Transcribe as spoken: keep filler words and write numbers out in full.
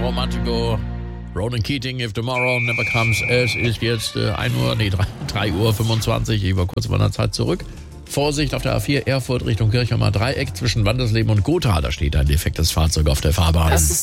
Romantico, Ronan Keating, If Tomorrow Never Comes. Es ist jetzt äh, ein Uhr, nee, drei Uhr fünfundzwanzig. Ich war kurz vor einer Zeit zurück. Vorsicht auf der A vier, Erfurt Richtung Kirchheimer Dreieck zwischen Wandersleben und Gotha. Da steht ein defektes Fahrzeug auf der Fahrbahn. Das ist